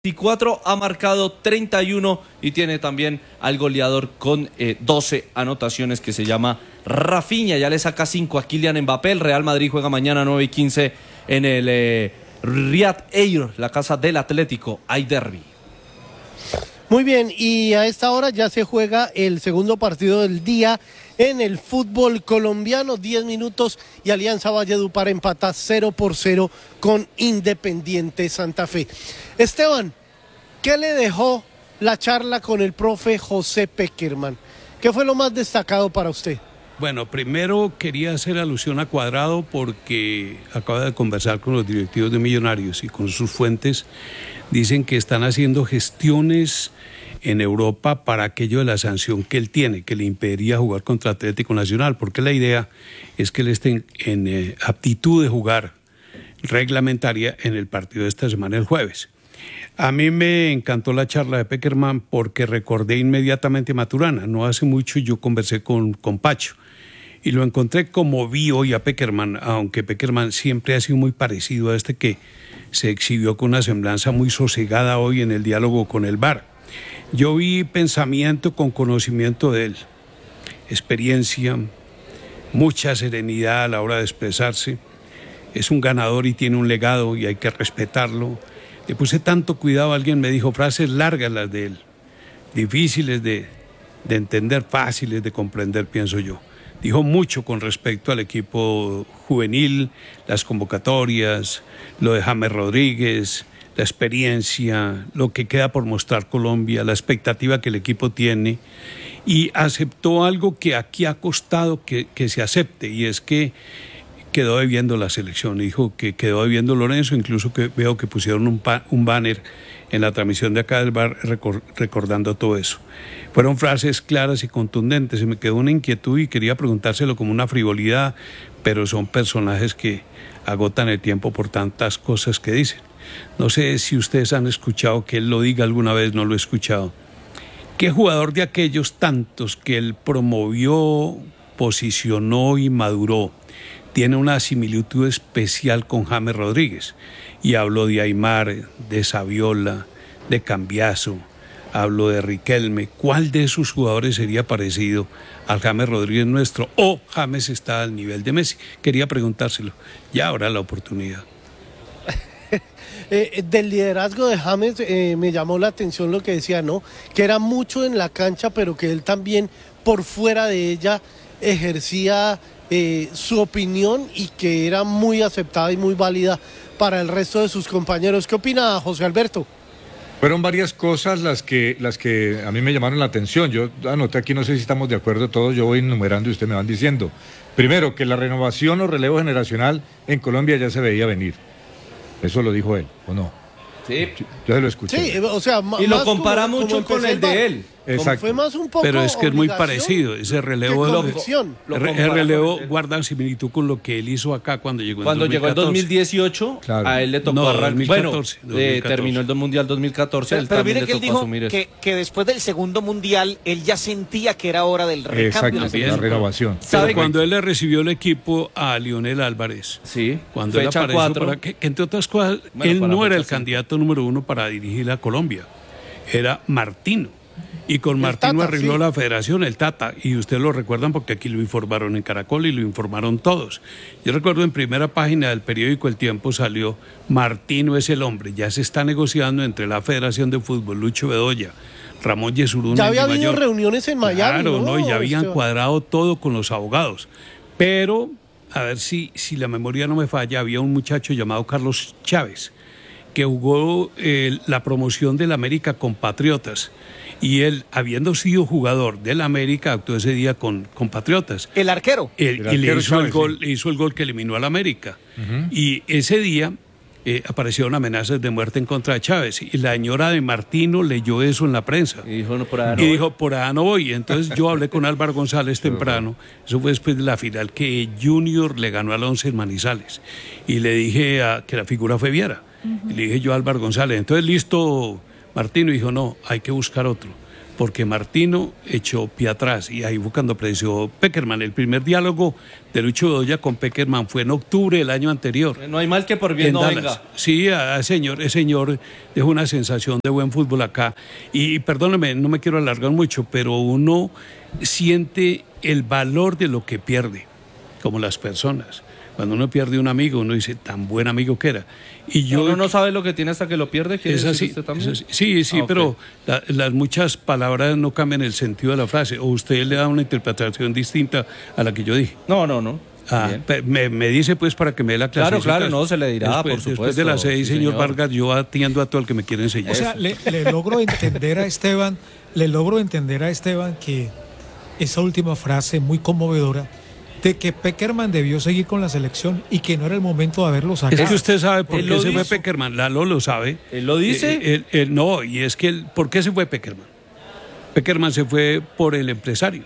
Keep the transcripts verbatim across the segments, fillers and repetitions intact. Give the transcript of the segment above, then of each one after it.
veinticuatro, ha marcado treinta y uno y tiene también al goleador con eh, doce anotaciones que se llama Rafinha. Ya le saca cinco a Kylian Mbappé. El Real Madrid juega mañana nueve y quince en el eh, Riyad Air, la casa del Atlético. Hay derbi. Muy bien, y a esta hora ya se juega el segundo partido del día en el fútbol colombiano, diez minutos, y Alianza Valledupar empata cero por cero con Independiente Santa Fe. Esteban, ¿qué le dejó la charla con el profe José Peckerman? ¿Qué fue lo más destacado para usted? Bueno, primero quería hacer alusión a Cuadrado porque acaba de conversar con los directivos de Millonarios y con sus fuentes dicen que están haciendo gestiones en Europa para aquello de la sanción que él tiene, que le impediría jugar contra Atlético Nacional, porque la idea es que él esté en, en eh, aptitud de jugar reglamentaria en el partido de esta semana el jueves. A mí me encantó la charla de Peckerman porque recordé inmediatamente a Maturana. No hace mucho yo conversé con, con Pacho y lo encontré como vi hoy a Peckerman, aunque Peckerman siempre ha sido muy parecido a este que se exhibió con una semblanza muy sosegada hoy en el diálogo con el V A R. Yo vi pensamiento con conocimiento de él, experiencia, mucha serenidad a la hora de expresarse. Es un ganador y tiene un legado y hay que respetarlo. Le puse tanto cuidado, alguien me dijo frases largas las de él, difíciles de, de entender, fáciles de comprender, pienso yo. Dijo mucho con respecto al equipo juvenil, las convocatorias, lo de James Rodríguez, la experiencia, lo que queda por mostrar Colombia, la expectativa que el equipo tiene, y aceptó algo que aquí ha costado que, que se acepte, y es que quedó debiendo la selección. Dijo que quedó debiendo Lorenzo, incluso que veo que pusieron un, pa, un banner en la transmisión de acá del bar record, recordando todo eso. Fueron frases claras y contundentes. Se me quedó una inquietud y quería preguntárselo como una frivolidad, pero son personajes que agotan el tiempo por tantas cosas que dicen. No sé si ustedes han escuchado que él lo diga alguna vez, no lo he escuchado. ¿Qué jugador de aquellos tantos que él promovió, posicionó y maduró tiene una similitud especial con James Rodríguez? Y hablo de Aymar, de Saviola, de Cambiaso, hablo de Riquelme. ¿Cuál de esos jugadores sería parecido al James Rodríguez nuestro? ¿O James está al nivel de Messi? Quería preguntárselo. Ya habrá la oportunidad. Eh, del liderazgo de James eh, me llamó la atención lo que decía, ¿no? Que era mucho en la cancha, pero que él también por fuera de ella ejercía eh, su opinión y que era muy aceptada y muy válida para el resto de sus compañeros. ¿Qué opina José Alberto? Fueron varias cosas las que, las que a mí me llamaron la atención. Yo anoté aquí, no sé si estamos de acuerdo todos, yo voy enumerando y ustedes me van diciendo. Primero, que la renovación o relevo generacional en Colombia ya se veía venir. Eso lo dijo él, ¿o no? Sí. Yo se lo escuché. Sí, o sea, y lo compara como, mucho como con el de él. Exacto. Fue más un poco pero es que es muy parecido, ese relevo, lo, lo el relevo guarda similitud con lo que él hizo acá cuando llegó en cuando dos mil catorce. Llegó en dos mil dieciocho, claro. A él le tocó no, arrancar. dos mil catorce, bueno, dos mil catorce. Eh, terminó el Mundial dos mil catorce, pero, él pero también mire le que él tocó dijo asumir que, que después del segundo Mundial él ya sentía que era hora del recambio. Exacto, la renovación. Pero cuando él le recibió el equipo a Lionel Álvarez, sí, cuando él apareció para que, que entre otras cosas, bueno, él no era el candidato número uno para dirigir a Colombia, era Martino. Y con el Martino Tata, arregló sí. la federación, el Tata, y ustedes lo recuerdan porque aquí lo informaron en Caracol y lo informaron todos. Yo recuerdo en primera página del periódico El Tiempo salió, Martino es el hombre, ya se está negociando entre la Federación de Fútbol, Lucho Bedoya, Ramón Yesurún. Ya había habido reuniones en Miami. Claro, no, no, ya habían usted... cuadrado todo con los abogados. Pero, a ver si, si la memoria no me falla, había un muchacho llamado Carlos Chávez, que jugó eh, la promoción del América con Patriotas. Y él, habiendo sido jugador del América, actuó ese día con, con Patriotas. ¿El arquero? El, el y le hizo, Chávez, el gol, sí. le hizo el gol que eliminó al América. Uh-huh. Y ese día eh, aparecieron amenazas de muerte en contra de Chávez. Y la señora de Martino leyó eso en la prensa. Y dijo, no, por allá no y voy. dijo, por allá no voy. Entonces yo hablé con Álvaro González temprano. Eso fue después de la final que Junior le ganó al Once en Manizales. Y le dije a, que la figura fue Viera. Uh-huh. Y le dije yo a Álvaro González, entonces listo, Martino. Y dijo, no, hay que buscar otro. porque Martino echó pie atrás y ahí fue cuando apareció Pekerman. El primer diálogo de Lucho Bedoya con Pekerman fue en octubre del año anterior. No hay mal que por bien no venga. Sí, a, a señor, ese señor dejó una sensación de buen fútbol acá. Y, y perdóneme, no me quiero alargar mucho, pero uno siente el valor de lo que pierde, como las personas. Cuando uno pierde un amigo, uno dice, tan buen amigo que era. Y yo, uno no sabe lo que tiene hasta que lo pierde. Es así, usted también? Es así. Sí, sí, ah, okay. Pero la, las muchas palabras no cambian el sentido de la frase. O usted le da una interpretación distinta a la que yo dije. No, no, no. Ah, me, me dice pues para que me dé la clase. Claro, claro, no, se le dirá, después, por supuesto. Después de las seis, sí, señor, señor Vargas, yo atiendo a todo el que me quiere enseñar. O sea, le, le logro entender a Esteban, le logro entender a Esteban que esa última frase muy conmovedora de que Pekerman debió seguir con la selección y que no era el momento de haberlo sacado. Es que usted sabe por él qué se dijo. fue Pekerman, Lalo lo sabe. ¿Él lo dice? Eh, él, él, no, y es que, él, ¿por qué se fue Pekerman? Pekerman se fue por el empresario.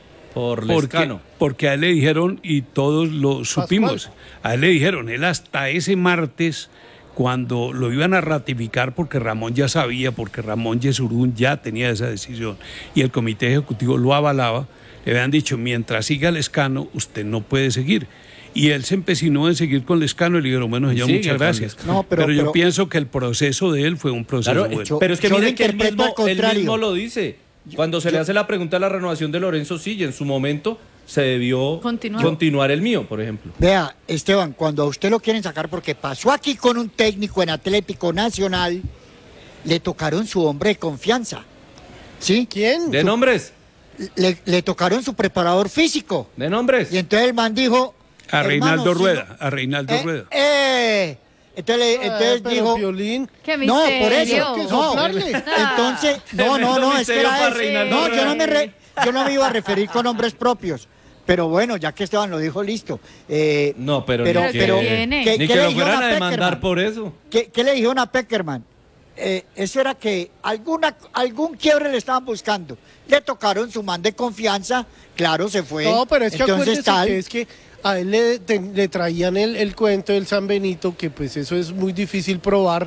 Por Lescano. Porque, porque a él le dijeron, y todos lo supimos, a él le dijeron, él hasta ese martes, cuando lo iban a ratificar, porque Ramón ya sabía, porque Ramón Yesurún ya tenía esa decisión, y el comité ejecutivo lo avalaba, le habían dicho, mientras siga Lescano, usted no puede seguir. Y él se empecinó en seguir con Lescano y le dijeron, bueno, señor, muchas gracias. No, pero, pero yo pero, pienso que el proceso de él fue un proceso claro, bueno. Yo, pero es que mire que él mismo, él mismo lo dice. Cuando se yo, le hace la pregunta de la renovación de Lorenzo, sí, y en su momento se debió continuar. continuar el mío, por ejemplo. Vea, Esteban, cuando a usted lo quieren sacar, porque pasó aquí con un técnico en Atlético Nacional, le tocaron su hombre de confianza. ¿Sí? ¿Quién? ¿De su, nombres? Le, le tocaron su preparador físico. ¿De nombres? Y entonces el man dijo... A Reinaldo Rueda, si no, a Reinaldo eh, Rueda. Eh, entonces, ah, entonces dijo... Violín. ¿Qué no, por eso. Que no, entonces, no, no, no, es que era eso. No, yo no, me re, yo no me iba a referir con nombres propios. Pero bueno, ya que Esteban lo dijo, listo. Eh, no, pero, pero, ni pero, que, ¿qué, ni ¿qué que le lo fueran a demandar Pekerman? por eso. ¿Qué, qué le dijeron a Pekerman? Eh, eso era que alguna, algún quiebre le estaban buscando. Le tocaron su man de confianza, claro, se fue. No, pero es que entonces acuérdese tal, que es que a él le, te, le traían el, el cuento del San Benito, que pues eso es muy difícil probar,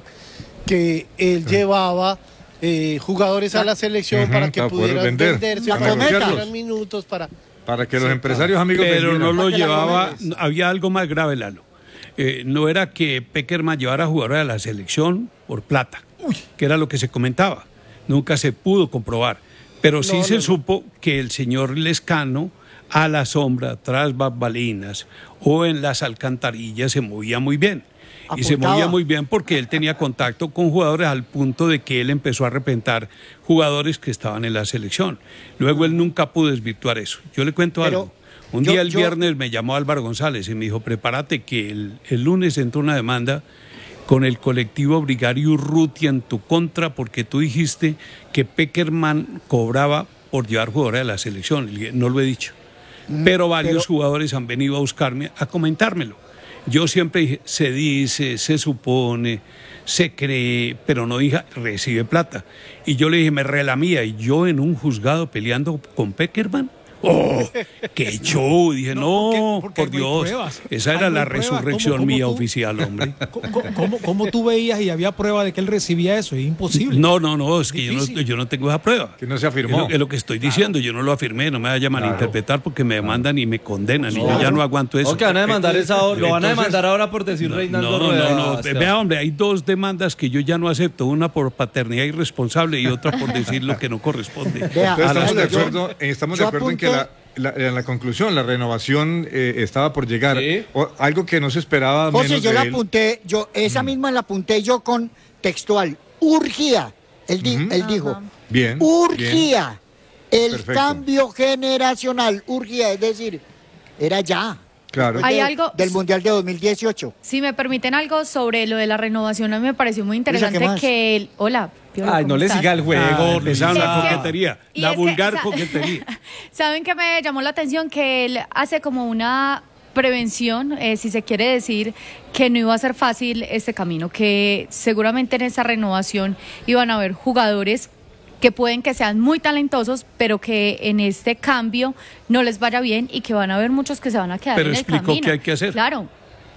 que él sí. llevaba eh, jugadores a la selección uh-huh, para que para pudieran vender. venderse, la para que tuvieran minutos, para... Para que los sí, empresarios amigos... Pero no lo llevaba, había algo más grave, Lalo. Eh, no era que Pekerman llevara a jugadores a la selección por plata, Uy. que era lo que se comentaba. Nunca se pudo comprobar. Pero sí no, se no, supo no. que el señor Lescano, a la sombra, tras bambalinas o en las alcantarillas, se movía muy bien. Apuntaba. Y se movía muy bien porque él tenía contacto con jugadores al punto de que él empezó a arrepentar jugadores que estaban en la selección. Luego él nunca pudo desvirtuar eso. Yo le cuento Pero, algo. Un yo, día el yo... viernes me llamó Álvaro González y me dijo, prepárate que el, el lunes entró una demanda con el colectivo Brigario Urrutia en tu contra porque tú dijiste que Pekerman cobraba por llevar jugadores a la selección. No lo he dicho. Pero varios pero... jugadores han venido a buscarme a comentármelo. Yo siempre dije, se dice, se supone, se cree, pero no dije, recibe plata. Y yo le dije, me relamía, y yo en un juzgado peleando con Pekerman. ¡Oh! ¡Qué show! Dije, no, no porque, porque por Dios. Pruebas. Esa era la pruebas. resurrección ¿Cómo, cómo mía tú? oficial, hombre. ¿Cómo, cómo, ¿Cómo tú veías y había prueba de que él recibía eso? Es imposible. No, no, no, es que yo no, yo no tengo esa prueba. Que no se afirmó. Es lo, es lo que estoy claro. diciendo, yo no lo afirmé, no me vaya a malinterpretar porque me demandan y me condenan no. y yo ya no aguanto eso. No, que van a demandar esa, lo Entonces, van a demandar ahora por decir no, Reinaldo No, Rueda, no, no, vea, hombre, hay dos demandas que yo ya no acepto, una por paternidad irresponsable y otra por decir lo que no corresponde. Vea, estamos de acuerdo, estamos de acuerdo en que la La, en la conclusión, la renovación eh, estaba por llegar. ¿Sí? O, algo que no se esperaba José, menos yo de la él. apunté, yo, esa mm. misma la apunté yo con textual. Urgía. Él, di, mm-hmm. él dijo. Bien. Urgía. Bien. El Perfecto. cambio generacional. Urgía, es decir, era ya. Claro. Hay de, algo del Mundial de dos mil dieciocho. Si me permiten algo sobre lo de la renovación, a mí me pareció muy interesante que el, hola. Piola, Ay, no le siga el juego, ah, empezaron la coquetería, la vulgar que, coquetería. ¿Saben qué me llamó la atención? Que él hace como una prevención, eh, si se quiere decir, que no iba a ser fácil este camino, que seguramente en esa renovación iban a haber jugadores que pueden que sean muy talentosos, pero que en este cambio no les vaya bien y que van a haber muchos que se van a quedar pero en el camino. Pero explicó qué hay que hacer. Claro.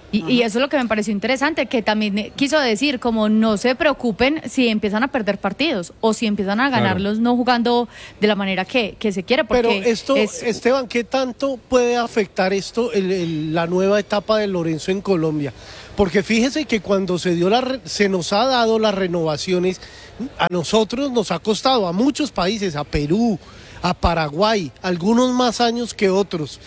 Y, y eso es lo que me pareció interesante, que también quiso decir, como no se preocupen si empiezan a perder partidos o si empiezan a ganarlos, claro, no jugando de la manera que, que se quiere. Porque pero esto, es... Esteban, ¿qué tanto puede afectar esto el, el, la nueva etapa de Lorenzo en Colombia? Porque fíjese que cuando se dio la se nos ha dado las renovaciones, a nosotros nos ha costado, a muchos países, a Perú, a Paraguay, algunos más años que otros.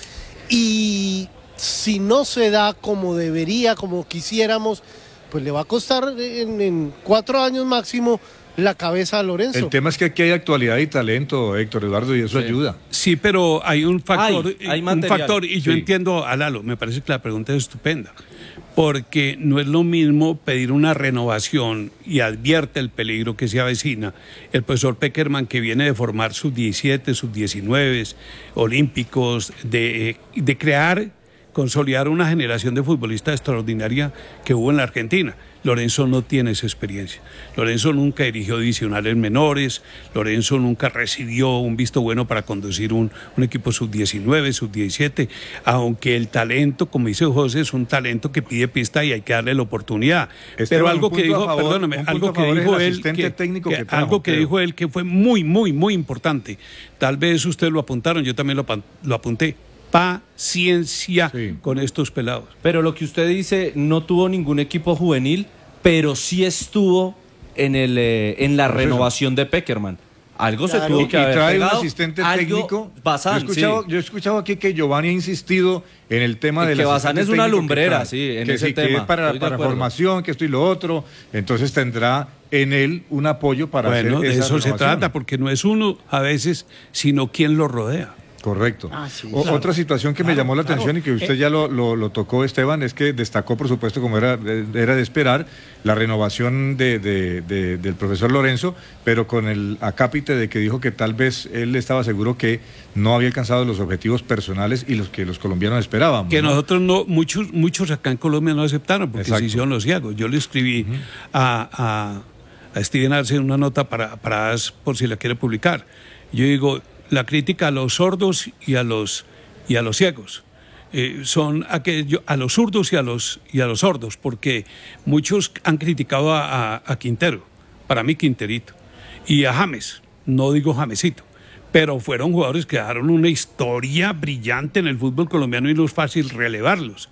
Y si no se da como debería, como quisiéramos, pues le va a costar en, en cuatro años máximo la cabeza a Lorenzo. El tema es que aquí hay actualidad y talento, Héctor Eduardo, y eso sí. ayuda. Sí, pero hay un factor, hay, hay un factor y yo sí. entiendo a Lalo, me parece que la pregunta es estupenda, porque no es lo mismo pedir una renovación y advierte el peligro que se avecina. El profesor Peckerman, que viene de formar sub diecisiete, sub diecinueve, olímpicos, de, de crear, consolidar una generación de futbolistas extraordinaria que hubo en la Argentina. Lorenzo no tiene esa experiencia. Lorenzo nunca dirigió divisionales menores, Lorenzo nunca recibió un visto bueno para conducir un, un equipo sub diecinueve, sub diecisiete, aunque el talento, como dice José, es un talento que pide pista y hay que darle la oportunidad. Esteban, Pero algo que dijo, favor, perdóname, algo que dijo él, que, que, que algo que dijo él que fue muy, muy, muy importante. Tal vez ustedes lo apuntaron, yo también lo, lo apunté. Paciencia sí. con estos pelados. Pero lo que usted dice, no tuvo ningún equipo juvenil, pero sí estuvo en el eh, en la pues renovación eso. de Peckerman. Algo claro. se tuvo que y haber trae pegado, un asistente técnico. Bazán, yo, he escuchado, sí. yo he escuchado aquí que Giovanni ha insistido en el tema de que Bazán es una lumbrera, que, sí, en que ese sí, tema. Que es para, para formación, que esto y lo otro. Entonces tendrá en él un apoyo para bueno, hacer esa de eso renovación. se trata, porque no es uno a veces, sino quien lo rodea. Correcto. Ah, sí, o, claro. Otra situación que claro, me llamó la atención claro. y que usted eh, ya lo, lo, lo tocó, Esteban, es que destacó, por supuesto, como era, era de esperar, la renovación de, de, de, del profesor Lorenzo, pero con el acápite de que dijo que tal vez él estaba seguro que no había alcanzado los objetivos personales y los que los colombianos esperábamos. Que ¿no? nosotros no, muchos muchos acá en Colombia no aceptaron porque Exacto. se hicieron los ciegos. Yo le escribí uh-huh. a, a, a Steven Arce una nota para, para por si la quiere publicar. Yo digo, la crítica a los sordos y a los y a los ciegos eh, son aquello, a los zurdos y a los y a los sordos, porque muchos han criticado a, a, a Quintero, para mí Quinterito, y a James, no digo Jamesito, pero fueron jugadores que dejaron una historia brillante en el fútbol colombiano y no es fácil relevarlos.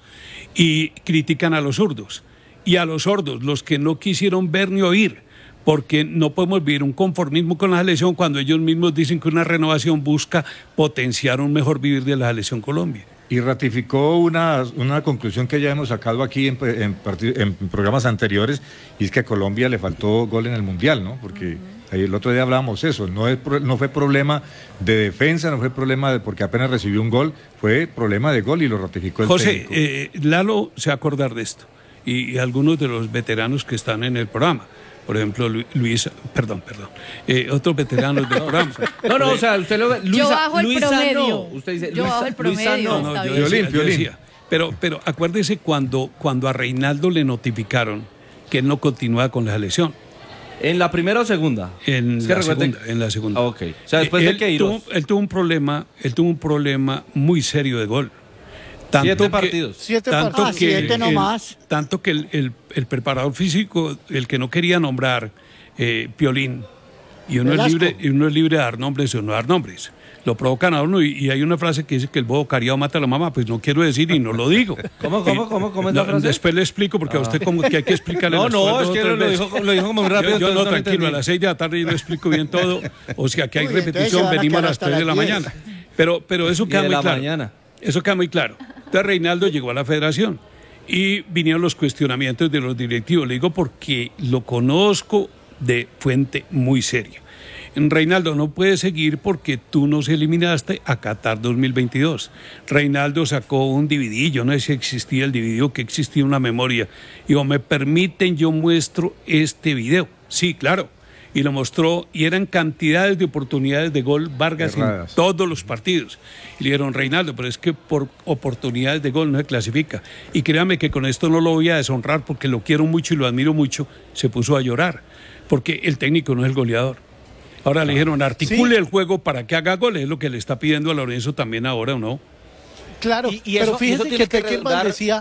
Y critican a los zurdos y a los sordos, los que no quisieron ver ni oír, porque no podemos vivir un conformismo con la selección cuando ellos mismos dicen que una renovación busca potenciar un mejor vivir de la selección Colombia. Y ratificó una, una conclusión que ya hemos sacado aquí en, en, en programas anteriores, y es que a Colombia le faltó gol en el Mundial, ¿no? Porque ahí el otro día hablábamos eso, no, es, no fue problema de defensa, no fue problema de porque apenas recibió un gol, fue problema de gol y lo ratificó el José, técnico. Eh, Lalo se va a acordar de esto, y, y algunos de los veteranos que están en el programa. Por ejemplo, Luis, perdón, perdón, eh, otros veteranos del programa. No, no, o sea, usted lo ve, Luisa, yo bajo el Luisa promedio. No. Usted dice, yo Luisa, bajo el promedio. Luisa no. No, no, yo Violín, decía, yo Violín. decía, pero, pero acuérdese cuando, cuando a Reinaldo le notificaron que él no continúa con la selección. ¿En la primera o segunda? En, es que la, recuerde... segunda, en la segunda. Ah, ok. O sea, después él, de que tuvo, él tuvo un problema, él tuvo un problema muy serio de gol. Tanto siete que, partidos. Siete tanto partidos. Ah, siete el, nomás. Tanto que el, el, el preparador físico, el que no quería nombrar eh, Piolín, y uno, es libre, y uno es libre de dar nombres o no dar nombres. Lo provocan a uno y, y hay una frase que dice que el bobo cariado mata a la mamá, pues no quiero decir y no lo digo. ¿Cómo, cómo, cómo, cómo es la no, frase? Después le explico porque ah. a usted como que hay que explicarle. No, no, es que lo, lo, dijo, lo dijo como muy rápido. Yo, yo no, no tranquilo, a las seis de la tarde yo le explico bien todo. O sea, que hay Uy, repetición, venimos a las tres de la mañana. Pero, pero eso queda muy claro. Mañana. Eso queda muy claro. Entonces Reinaldo llegó a la federación y vinieron los cuestionamientos de los directivos. Le digo porque lo conozco de fuente muy seria. Reinaldo, no puede seguir porque tú nos eliminaste a Qatar dos mil veintidós. Reinaldo sacó un D V D, yo no sé si existía el D V D o que existía una memoria. Digo, ¿me permiten? Yo muestro este video. Sí, claro. Y lo mostró, y eran cantidades de oportunidades de gol Vargas Erradas. En todos los partidos. Y le dijeron, Reinaldo, pero es que por oportunidades de gol no se clasifica. Y créame que con esto no lo voy a deshonrar porque lo quiero mucho y lo admiro mucho. Se puso a llorar, porque el técnico no es el goleador. Ahora le dijeron, articule sí. el juego para que haga goles, es lo que le está pidiendo a Lorenzo también ahora, ¿o no? Claro, y, y pero eso, fíjese que Peckerman redundar... decía,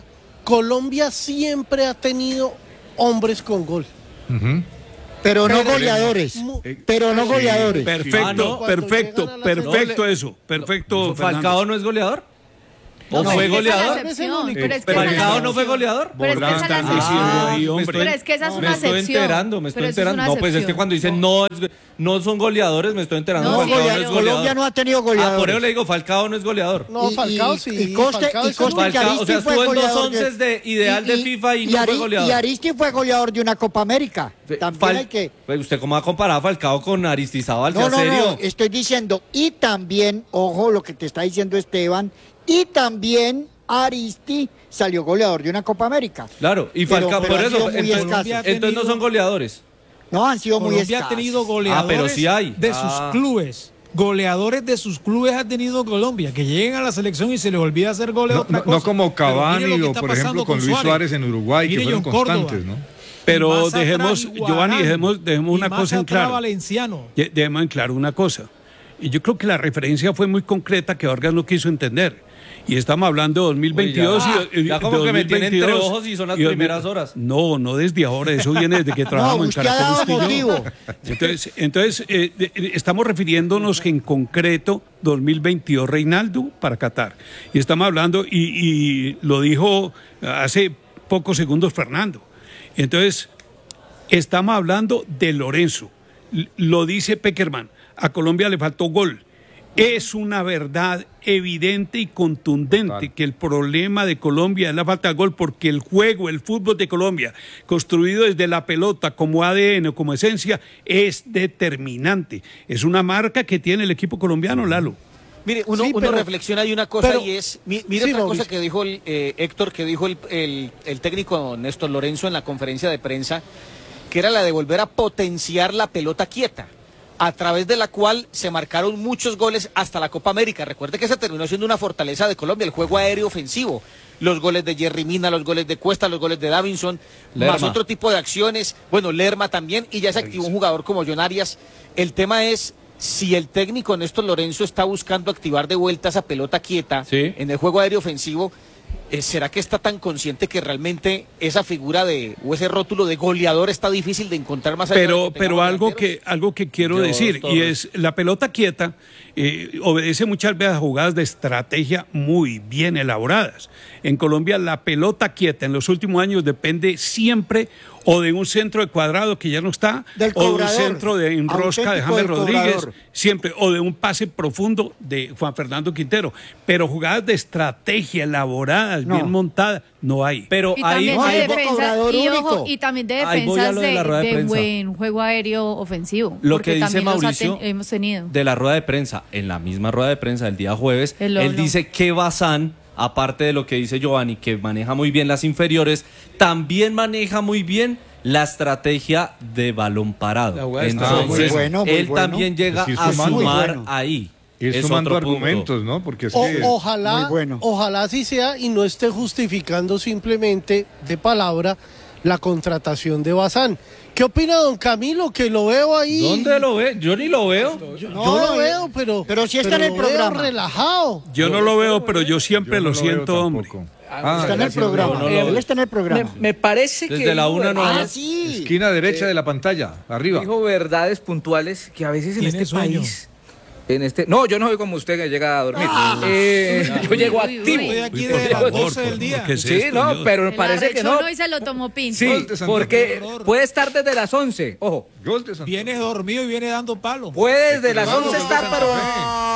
Colombia siempre ha tenido hombres con gol. Uh-huh. Pero no Pero- goleadores. Mu- Pero no goleadores. Perfecto, Ah, no. perfecto, Cuando llegan a la perfecto selección- eso, perfecto. ¿Falcao Fernando. no es goleador? ¿O No, fue es que esa es la goleador? excepción, pero es que ¿Pero esa es la Falcao no fue excepción. goleador? Pero es que esa es la Están excepción. diciendo ahí, me hombre. estoy- Pero es que esa es me una estoy excepción. enterando, me estoy Pero eso es enterando. una No, pues es que excepción. cuando dicen no, es- no son goleadores, me estoy enterando. No, Falcao sí, no Colombia- es goleador. Colombia no ha tenido Ah, por goleadores. eso le digo, Falcao no es goleador. No, Y- Falcao y- sí. y Coste- Falcao y es el Coste único. que Falcao, o sea, Aristi fue estuvo en dos goleador de- onces de ideal de FIFA y no fue Ari- goleador. Y Aristi fue goleador de una Copa América. También Fal- hay que... Pues, ¿usted cómo va a comparar a Falcao con Aristizábal? No, ¿Sea no, serio? no, estoy diciendo, y también, ojo lo que te está diciendo Esteban, y también Aristi salió goleador de una Copa América. Claro, y Pero- Falcao, pero por ha eso, sido muy entonces, escaso. entonces no son goleadores. No, han sido muy Colombia escasos. ha tenido Ah, goleadores pero sí hay. de Ah. sus clubes. Goleadores de sus clubes ha tenido Colombia, que lleguen a la selección y se les olvida hacer goles No, otra no- cosa. no como Pero mire Cavani lo que o, está por pasando ejemplo, con Luis Suárez en Uruguay, que Mire fueron John Córdoba. constantes, ¿no? Pero Y más atrás, dejemos, Iguarán. Giovanni, dejemos, dejemos Y una más cosa en atrás, claro. Valenciano. Ye- Dejemos en claro una cosa. Y yo creo que la referencia fue muy concreta que Vargas no quiso entender. Y estamos hablando de dos mil veintidós Uy, ya. y, y- Ya como de que me tiene entre dos mil veintidós ojos y son las y dos mil primeras horas. No, no desde ahora, eso viene desde que trabajamos en usted ha Caracol dado Estillón. motivo. Entonces, entonces eh, de- de- estamos refiriéndonos que en concreto dos mil veintidós Reinaldo para Qatar. Y estamos hablando, y, y lo dijo hace pocos segundos Fernando. Entonces, estamos hablando de Lorenzo. L- Lo dice Peckerman. A Colombia le faltó gol. Es una verdad evidente y contundente Claro. que el problema de Colombia es la falta de gol, porque el juego, el fútbol de Colombia, construido desde la pelota como A D N o como esencia, es determinante. Es una marca que tiene el equipo colombiano, Lalo. Mire, uno, Sí, uno pero- reflexiona y una cosa pero- y es, mi- mire Sí, otra Mauricio. cosa que dijo el, eh, Héctor, que dijo el, el- el técnico Néstor Lorenzo en la conferencia de prensa, que era la de volver a potenciar la pelota quieta, a través de la cual se marcaron muchos goles hasta la Copa América. Recuerde que esa terminó siendo una fortaleza de Colombia, el juego aéreo ofensivo. Los goles de Jerry Mina, los goles de Cuesta, los goles de Davinson, Lerma. más otro tipo de acciones. Bueno, Lerma también, y ya se activó un jugador como John Arias. El tema es si el técnico Néstor Lorenzo está buscando activar de vuelta esa pelota quieta Sí. en el juego aéreo ofensivo. Eh, ¿Será que está tan consciente que realmente esa figura de o ese rótulo de goleador está difícil de encontrar más allá de Pero, que pero tengamos algo delanteros? que, algo que quiero Yo, decir, Torres. y es la pelota quieta eh, obedece muchas veces a jugadas de estrategia muy bien elaboradas. En Colombia la pelota quieta en los últimos años depende siempre o de un centro de cuadrado que ya no está, Del o de un cobrador, centro de enrosca de auténtico James del Rodríguez, cobrador. siempre, o de un pase profundo de Juan Fernando Quintero. Pero jugadas de estrategia elaboradas, No. bien montadas, no hay. Pero Y ahí, también, no, de hay ahí- defensa, cobrador y, ojo, único. y también de Ahí voy a defensas lo de de, la rueda de de prensa. buen juego aéreo ofensivo. Lo porque que dice también los ha Mauricio ten- hemos tenido. de la rueda de prensa, en la misma rueda de prensa del día jueves, Él lo él habló. dice que Bazán, aparte de lo que dice Giovanni, que maneja muy bien las inferiores, también maneja muy bien la estrategia de balón parado. La jugada está Entonces, muy bueno, muy él bueno. también llega Es ir a sumando. sumar Muy bueno. ahí. Ir Es sumando otro punto. argumentos, ¿no? Porque es O- que... ojalá, Muy bueno. ojalá así sea y no esté justificando simplemente de palabra la contratación de Bazán. ¿Qué opina don Camilo? Que lo veo ahí. ¿Dónde lo ve? Yo ni lo veo. Yo, No, yo lo eh, veo, pero. pero sí está en el lo veo programa. relajado. Yo no lo veo, pero yo siempre yo no lo veo siento, hombre. tampoco. Ah, Está en el gracias, programa. no, no lo Él veo. está en el programa. Me, me parece Desde que la dijo una no verdades- Ah, hablas. sí. Esquina derecha de la pantalla, arriba. dijo verdades puntuales que a veces en Tiene este sueño. país, en este, no, yo no soy como usted que llega a dormir. Ah. Eh, yo llego Uy, uy, activo. uy. Estoy aquí Por desde las favor, doce del por- día. ¿qué es Sí, esto, no, Dios? pero me El parece que no. arrechonó y se lo tomó pinto. Sí, Gol de Santos. porque Horror. puede estar desde las once, ojo, Gol de Santos. Viene dormido y viene dando palo. puede desde las Claro, once no estar, pasa pero nada.